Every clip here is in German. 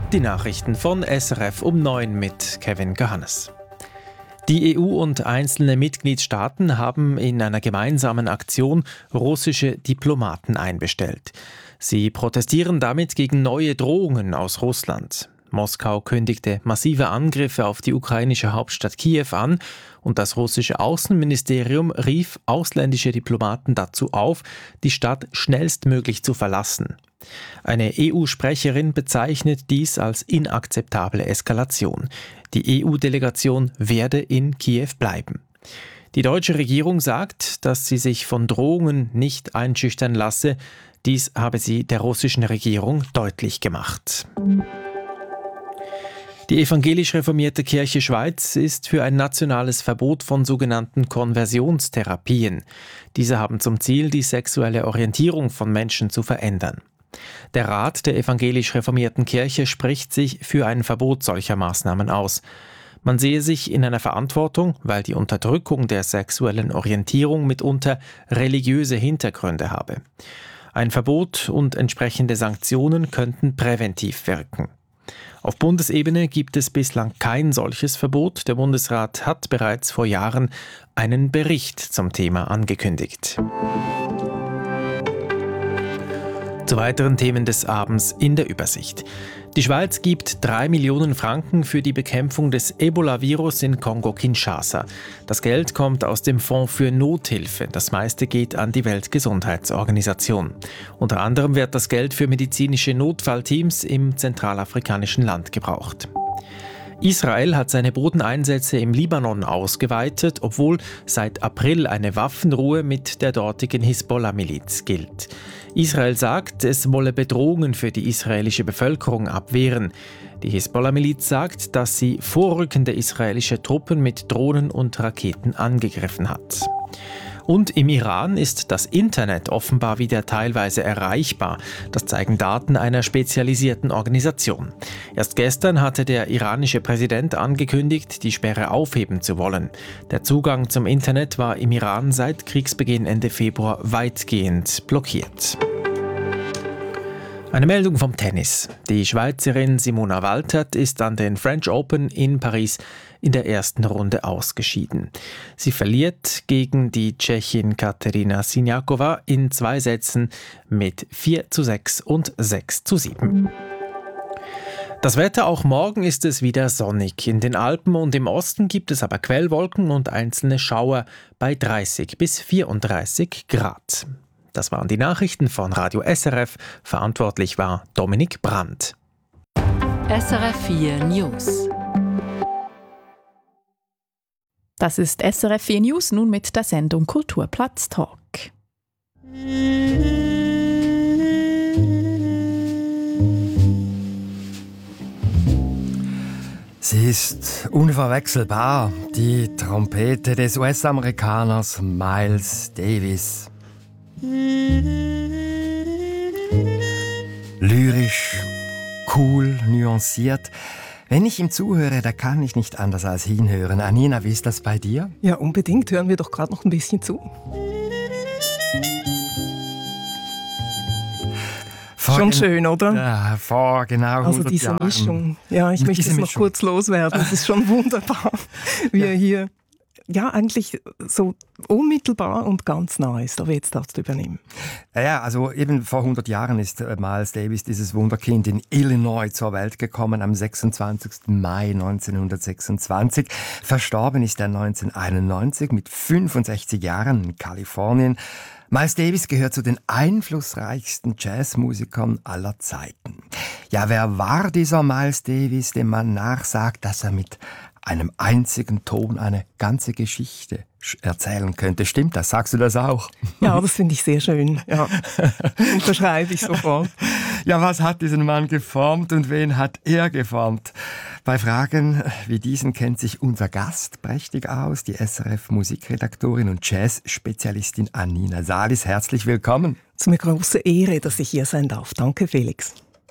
Die Nachrichten von SRF um 9 mit Kevin Johannes. Die EU und einzelne Mitgliedstaaten haben in einer gemeinsamen Aktion russische Diplomaten einbestellt. Sie protestieren damit gegen neue Drohungen aus Russland. Moskau kündigte massive Angriffe auf die ukrainische Hauptstadt Kiew an und das russische Außenministerium rief ausländische Diplomaten dazu auf, die Stadt schnellstmöglich zu verlassen. Eine EU-Sprecherin bezeichnet dies als inakzeptable Eskalation. Die EU-Delegation werde in Kiew bleiben. Die deutsche Regierung sagt, dass sie sich von Drohungen nicht einschüchtern lasse. Dies habe sie der russischen Regierung deutlich gemacht. Die evangelisch-reformierte Kirche Schweiz ist für ein nationales Verbot von sogenannten Konversionstherapien. Diese haben zum Ziel, die sexuelle Orientierung von Menschen zu verändern. Der Rat der evangelisch-reformierten Kirche spricht sich für ein Verbot solcher Maßnahmen aus. Man sehe sich in einer Verantwortung, weil die Unterdrückung der sexuellen Orientierung mitunter religiöse Hintergründe habe. Ein Verbot und entsprechende Sanktionen könnten präventiv wirken. Auf Bundesebene gibt es bislang kein solches Verbot. Der Bundesrat hat bereits vor Jahren einen Bericht zum Thema angekündigt. Zu weiteren Themen des Abends in der Übersicht. Die Schweiz gibt 3 Millionen Franken für die Bekämpfung des Ebola-Virus in Kongo-Kinshasa. Das Geld kommt aus dem Fonds für Nothilfe. Das meiste geht an die Weltgesundheitsorganisation. Unter anderem wird das Geld für medizinische Notfallteams im zentralafrikanischen Land gebraucht. Israel hat seine Bodeneinsätze im Libanon ausgeweitet, obwohl seit April eine Waffenruhe mit der dortigen Hisbollah-Miliz gilt. Israel sagt, es wolle Bedrohungen für die israelische Bevölkerung abwehren. Die Hisbollah-Miliz sagt, dass sie vorrückende israelische Truppen mit Drohnen und Raketen angegriffen hat. Und im Iran ist das Internet offenbar wieder teilweise erreichbar. Das zeigen Daten einer spezialisierten Organisation. Erst gestern hatte der iranische Präsident angekündigt, die Sperre aufheben zu wollen. Der Zugang zum Internet war im Iran seit Kriegsbeginn Ende Februar weitgehend blockiert. Eine Meldung vom Tennis. Die Schweizerin Simona Waltert ist an den French Open in Paris in der ersten Runde ausgeschieden. Sie verliert gegen die Tschechin Katerina Siniakova in 2 Sätzen mit 4:6 und 6:7. Das Wetter, auch morgen ist es wieder sonnig. In den Alpen und im Osten gibt es aber Quellwolken und einzelne Schauer bei 30 bis 34 Grad. Das waren die Nachrichten von Radio SRF. Verantwortlich war Dominik Brandt. SRF 4 News. Das ist SRF 4 News, nun mit der Sendung Kulturplatz Talk. Sie ist unverwechselbar, die Trompete des US-Amerikaners Miles Davis. Lyrisch, cool, nuanciert. Wenn ich ihm zuhöre, da kann ich nicht anders als hinhören. Anina, wie ist das bei dir? Ja, unbedingt. Hören wir doch gerade noch ein bisschen zu. Schon schön, oder? Ja, vor genau 100 Also diese Jahren. Mischung. Ja, ich möchte es noch kurz loswerden. Es ist schon wunderbar, wie er hier ja eigentlich so unmittelbar und ganz nah ist. Aber jetzt darfst du übernehmen. Ja, also eben vor 100 Jahren ist Miles Davis, dieses Wunderkind, in Illinois zur Welt gekommen, am 26. Mai 1926. Verstorben ist er 1991 mit 65 Jahren in Kalifornien. Miles Davis gehört zu den einflussreichsten Jazzmusikern aller Zeiten. Ja, wer war dieser Miles Davis, dem man nachsagt, dass er mit einem einzigen Ton eine ganze Geschichte erzählen könnte? Stimmt das? Sagst du das auch? Ja, das finde ich sehr schön. Ja. Unterschreibe ich sofort. Ja, was hat diesen Mann geformt und wen hat er geformt? Bei Fragen wie diesen kennt sich unser Gast prächtig aus, die SRF-Musikredaktorin und Jazz-Spezialistin Anina Salis. Herzlich willkommen. Es ist mir eine große Ehre, dass ich hier sein darf. Danke, Felix.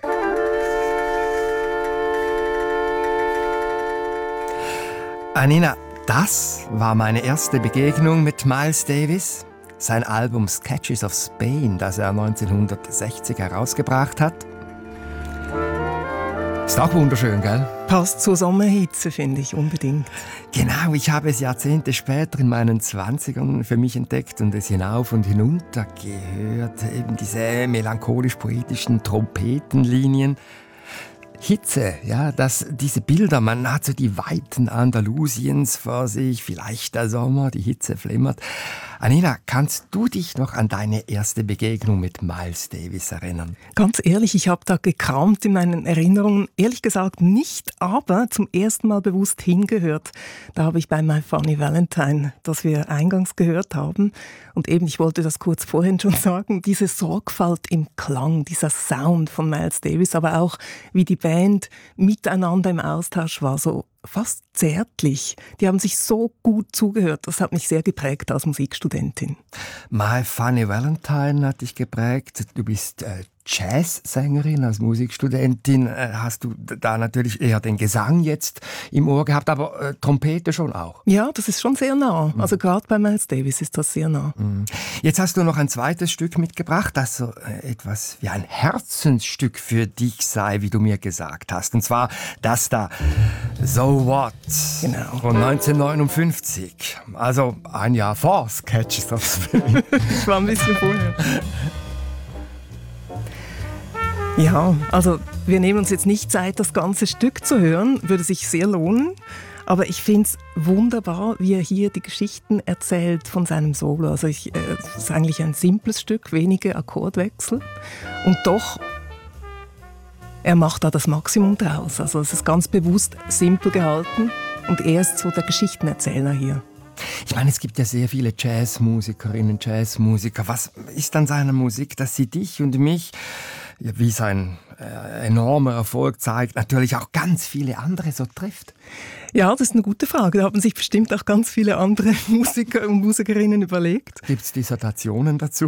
Anina, das war meine erste Begegnung mit Miles Davis. Sein Album Sketches of Spain, das er 1960 herausgebracht hat. Ist auch wunderschön, gell? Passt zur Sommerhitze, finde ich, unbedingt. Genau, ich habe es Jahrzehnte später in meinen 20ern für mich entdeckt und es hinauf und hinunter gehört. Eben diese melancholisch-poetischen Trompetenlinien. Hitze, ja, diese Bilder, man hat so die Weiten Andalusiens vor sich, vielleicht der Sommer, die Hitze flimmert. Anina, kannst du dich noch an deine erste Begegnung mit Miles Davis erinnern? Ganz ehrlich, ich habe da gekramt in meinen Erinnerungen. Ehrlich gesagt nicht, aber zum ersten Mal bewusst hingehört. Da habe ich bei My Funny Valentine, das wir eingangs gehört haben. Und eben, ich wollte das kurz vorhin schon sagen, diese Sorgfalt im Klang, dieser Sound von Miles Davis, aber auch wie die Band miteinander im Austausch war, so fast zärtlich. Die haben sich so gut zugehört. Das hat mich sehr geprägt als Musikstudentin. My Funny Valentine hat dich geprägt. Du bist Jazzsängerin, als Musikstudentin. Hast du da natürlich eher den Gesang jetzt im Ohr gehabt, aber Trompete schon auch? Ja, das ist schon sehr nah. Also gerade bei Miles Davis ist das sehr nah. Jetzt hast du noch ein zweites Stück mitgebracht, das so etwas wie ein Herzensstück für dich sei, wie du mir gesagt hast. Und zwar das da, So What, genau. Von 1959. Also ein Jahr vor Sketches of Spring. Ich war ein bisschen vorher. Ja, also wir nehmen uns jetzt nicht Zeit, das ganze Stück zu hören, würde sich sehr lohnen. Aber ich finde es wunderbar, wie er hier die Geschichten erzählt von seinem Solo. Also es ist eigentlich ein simples Stück, wenige Akkordwechsel. Und doch, er macht da das Maximum draus. Also es ist ganz bewusst simpel gehalten und er ist so der Geschichtenerzähler hier. Ich meine, es gibt ja sehr viele Jazzmusikerinnen, Jazzmusiker. Was ist an seiner Musik, dass sie dich und mich, wie sein enormer Erfolg zeigt, natürlich auch ganz viele andere so trifft? Ja, das ist eine gute Frage. Da haben sich bestimmt auch ganz viele andere Musiker und Musikerinnen überlegt. Gibt es Dissertationen dazu?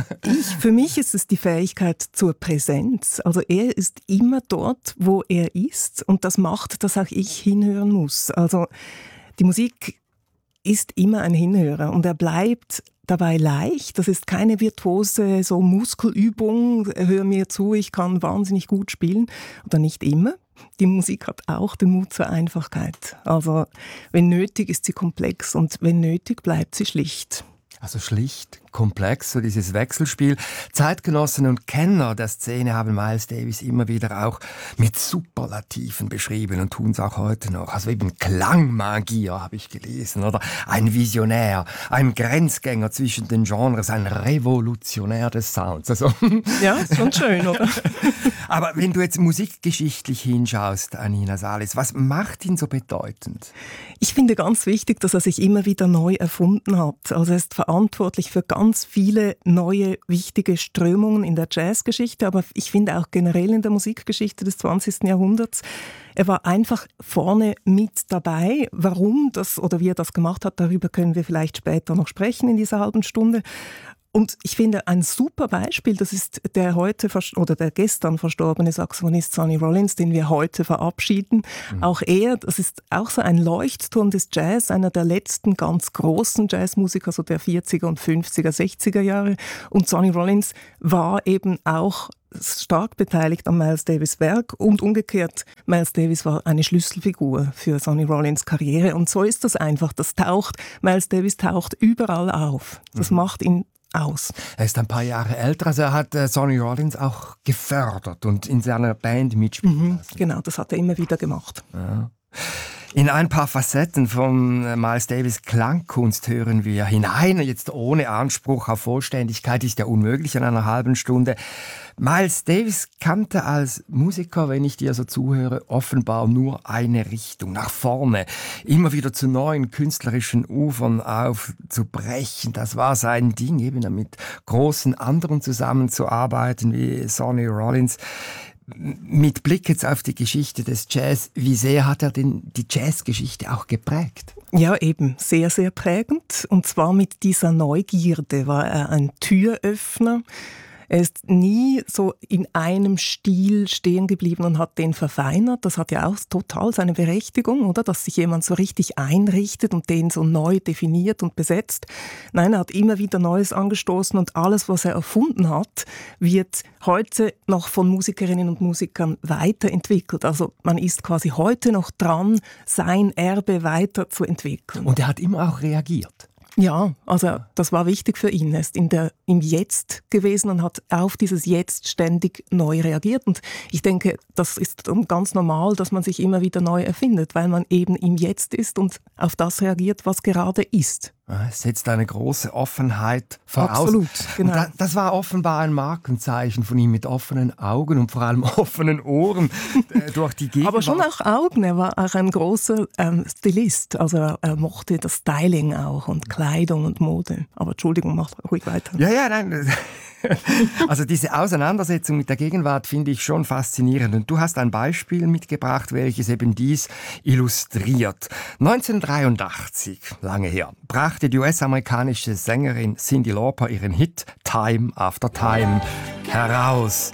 Für mich ist es die Fähigkeit zur Präsenz. Also er ist immer dort, wo er ist und das macht, dass auch ich hinhören muss. Also die Musik ist immer ein Hinhörer und er bleibt dabei leicht. Das ist keine virtuose so Muskelübung. Hör mir zu, ich kann wahnsinnig gut spielen. Oder nicht immer. Die Musik hat auch den Mut zur Einfachkeit. Also wenn nötig ist sie komplex und wenn nötig bleibt sie schlicht. Also schlicht, komplex, so dieses Wechselspiel. Zeitgenossen und Kenner der Szene haben Miles Davis immer wieder auch mit Superlativen beschrieben und tun es auch heute noch. Also eben Klangmagier habe ich gelesen, oder ein Visionär, ein Grenzgänger zwischen den Genres, ein Revolutionär des Sounds. Also ja, ist schon schön, oder? Aber wenn du jetzt musikgeschichtlich hinschaust, Anina Salis, was macht ihn so bedeutend? Ich finde ganz wichtig, dass er sich immer wieder neu erfunden hat. Also er ist verantwortlich für ganz viele neue, wichtige Strömungen in der Jazzgeschichte, aber ich finde auch generell in der Musikgeschichte des 20. Jahrhunderts. Er war einfach vorne mit dabei. Warum das oder wie er das gemacht hat, darüber können wir vielleicht später noch sprechen in dieser halben Stunde. Und ich finde, ein super Beispiel, das ist der der gestern verstorbene Saxophonist Sonny Rollins, den wir heute verabschieden. Auch er, das ist auch so ein Leuchtturm des Jazz, einer der letzten ganz großen Jazzmusiker, so der 40er und 50er, 60er Jahre. Und Sonny Rollins war eben auch stark beteiligt an Miles Davis' Werk und umgekehrt, Miles Davis war eine Schlüsselfigur für Sonny Rollins Karriere und so ist das einfach, Miles Davis taucht überall auf. Das macht ihn aus. Er ist ein paar Jahre älter, also er hat Sonny Rollins auch gefördert und in seiner Band mitspielen lassen. Genau, das hat er immer wieder gemacht. Ja. In ein paar Facetten von Miles Davis Klangkunst hören wir hinein. Jetzt ohne Anspruch auf Vollständigkeit ist ja unmöglich in einer halben Stunde. Miles Davis kannte als Musiker, wenn ich dir so zuhöre, offenbar nur eine Richtung, nach vorne. Immer wieder zu neuen künstlerischen Ufern aufzubrechen. Das war sein Ding, eben mit großen anderen zusammenzuarbeiten wie Sonny Rollins. Mit Blick jetzt auf die Geschichte des Jazz, wie sehr hat er denn die Jazzgeschichte auch geprägt? Ja, eben, sehr, sehr prägend. Und zwar mit dieser Neugierde war er ein Türöffner. Er ist nie so in einem Stil stehen geblieben und hat den verfeinert. Das hat ja auch total seine Berechtigung, oder? Dass sich jemand so richtig einrichtet und den so neu definiert und besetzt. Nein, er hat immer wieder Neues angestoßen und alles, was er erfunden hat, wird heute noch von Musikerinnen und Musikern weiterentwickelt. Also man ist quasi heute noch dran, sein Erbe weiterzuentwickeln. Und er hat immer auch reagiert. Ja, also das war wichtig für ihn. Er ist im Jetzt gewesen und hat auf dieses Jetzt ständig neu reagiert. Und ich denke, das ist ganz normal, dass man sich immer wieder neu erfindet, weil man eben im Jetzt ist und auf das reagiert, was gerade ist. Es setzt eine große Offenheit voraus. Absolut, genau. Und das war offenbar ein Markenzeichen von ihm, mit offenen Augen und vor allem offenen Ohren durch die Gegenwart. Aber schon auch Augen. Er war auch ein großer Stilist. Also er mochte das Styling auch und Kleidung und Mode. Aber Entschuldigung, mach ruhig weiter. Ja, nein. Also diese Auseinandersetzung mit der Gegenwart finde ich schon faszinierend. Und du hast ein Beispiel mitgebracht, welches eben dies illustriert. 1983, lange her, brachte die US-amerikanische Sängerin Cyndi Lauper ihren Hit Time After Time heraus.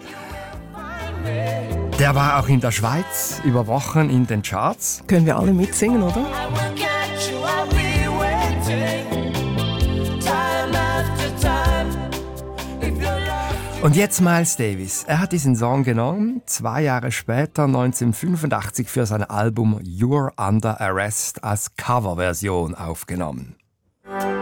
Der war auch in der Schweiz über Wochen in den Charts. Können wir alle mitsingen, oder? Und jetzt Miles Davis. Er hat diesen Song genommen, 2 Jahre später, 1985, für sein Album You're Under Arrest als Coverversion aufgenommen.